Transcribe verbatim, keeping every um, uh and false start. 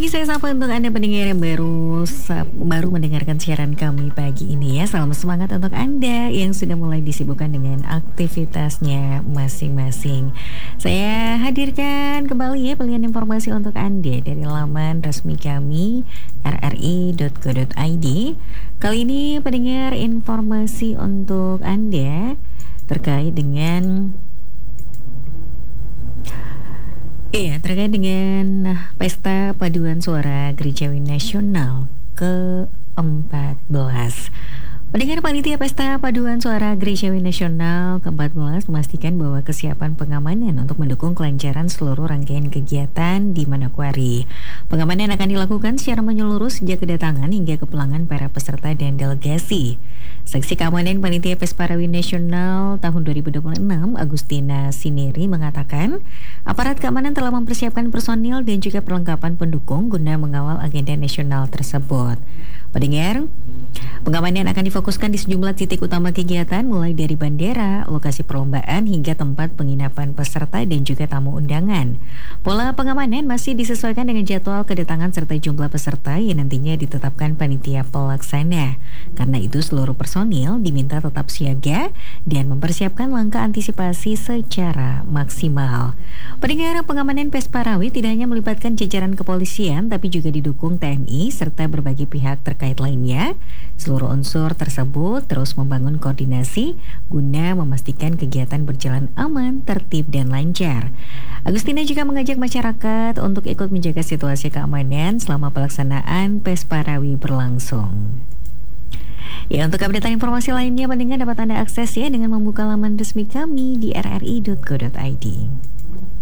pagi, saya sapa untuk Anda pendengar yang baru sa- baru mendengarkan siaran kami pagi ini ya. Salam semangat untuk Anda yang sudah mulai disibukkan dengan aktivitasnya masing-masing. Saya hadirkan kembali ya pilihan informasi untuk Anda dari laman resmi kami r r i dot co dot i d. Kali ini pendengar informasi untuk Anda terkait dengan Iya, terkait dengan Pesta Paduan Suara Gerejawi Nasional keempat belas. Pendengar Panitia Pesta Paduan Suara Gerejawi Nasional keempat belas memastikan bahwa kesiapan pengamanan untuk mendukung kelancaran seluruh rangkaian kegiatan di Manokwari. Pengamanan akan dilakukan secara menyeluruh sejak kedatangan hingga kepulangan para peserta dan delegasi. Seksi Keamanan Panitia Pesparawi Nasional tahun dua ribu dua puluh enam, Agustina Sineri mengatakan, aparat keamanan telah mempersiapkan personil dan juga perlengkapan pendukung guna mengawal agenda nasional tersebut. Pendengar, pengamanan akan difokuskan di sejumlah titik utama kegiatan mulai dari bandara, lokasi perlombaan hingga tempat penginapan peserta dan juga tamu undangan. Pola pengamanan masih disesuaikan dengan jadwal kedatangan serta jumlah peserta yang nantinya ditetapkan panitia pelaksana. Karena itu seluruh personil diminta tetap siaga dan mempersiapkan langkah antisipasi secara maksimal. Pendengar, pengamanan Pesparawi tidak hanya melibatkan jajaran kepolisian tapi juga didukung T N I serta berbagai pihak terkait lainnya. Seluruh unsur tersebut terus membangun koordinasi guna memastikan kegiatan berjalan aman, tertib, dan lancar. Agustina juga mengajak masyarakat untuk ikut menjaga situasi keamanan selama pelaksanaan Pesparawi berlangsung. Ya, untuk update informasi lainnya pendengar dapat Anda akses ya dengan membuka laman resmi kami di r r i dot co dot i d.